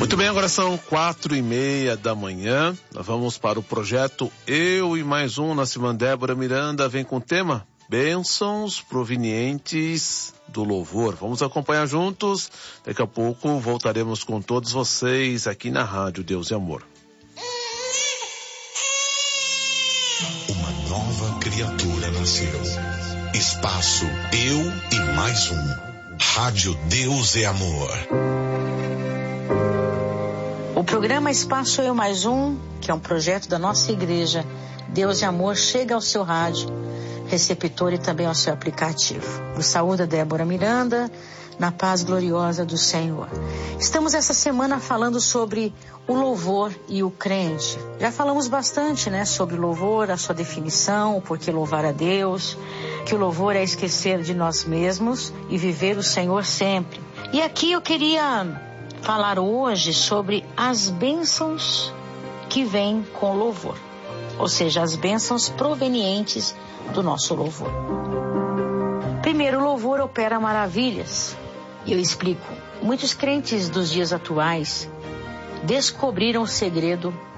Muito bem, agora são 4:30 da manhã. Nós vamos para o projeto Eu e Mais Um. Nossa irmã Débora Miranda vem com o tema Bênçãos provenientes do louvor. Vamos acompanhar juntos. Daqui a pouco voltaremos com todos vocês aqui na Rádio Deus e Amor. Uma nova criatura nasceu. Espaço Eu e Mais Um. Rádio Deus e Amor. O programa Espaço Eu Mais Um, que é um projeto da nossa igreja Deus e Amor, chega ao seu rádio, receptor e também ao seu aplicativo. Eu saúdo a Débora Miranda, na paz gloriosa do Senhor. Estamos essa semana falando sobre o louvor e o crente. Já falamos bastante, sobre o louvor, a sua definição, o porquê louvar a Deus, que o louvor é esquecer de nós mesmos e viver o Senhor sempre. E aqui eu queria falar hoje sobre as bênçãos que vêm com louvor, ou seja, as bênçãos provenientes do nosso louvor. Primeiro, o louvor opera maravilhas. E eu explico. Muitos crentes dos dias atuais descobriram o segredo